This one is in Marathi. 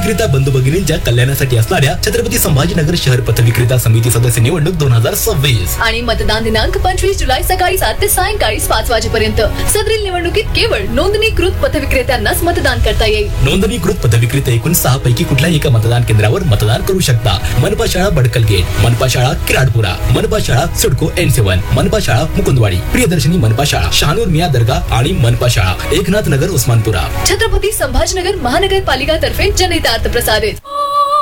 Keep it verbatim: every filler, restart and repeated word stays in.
पथविक्रेता बंधू भगिनींच्या कल्याणासाठी असणाऱ्या छत्रपती संभाजीनगर शहर पथविक्रेता समिती सदस्य निवडणूक दोन हजार सव्वीस आणि मतदान दिनांक पंचवीस जुलै सकाळी सात ते सायंकाळी पाच वाजेपर्यंत. सदरील निवडणुकीत केवळ नोंदणीकृत पथविक्रेत्यांनाच मतदान करता येईल. नोंदणीकृत पथविक्रेते एकूण सहा पैकी कुठल्याही एका मतदान केंद्रावर मतदान करू शकता. मनपा शाळा बडकल गेट, मनपा शाळा किराडपुरा, मनपा शाळा सुडको एन सेवन, मनपा शाळा मुकुंदवाडी, प्रियदर्शनी मनपा शाळा शहानूर मिया दर्गा आणि मनपा शाळा एकनाथ नगर उस्मानपुरा. छत्रपती संभाजीनगर महानगरपालिका तर्फे जनहितार्थ प्रसारित.